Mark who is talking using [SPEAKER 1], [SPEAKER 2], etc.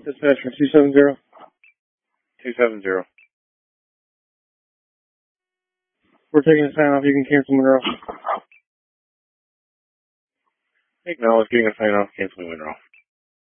[SPEAKER 1] Dispatch for 270.
[SPEAKER 2] 270.
[SPEAKER 1] We're taking a sign off. You can cancel Monroe.
[SPEAKER 2] Acknowledge getting a sign off, canceling Monroe.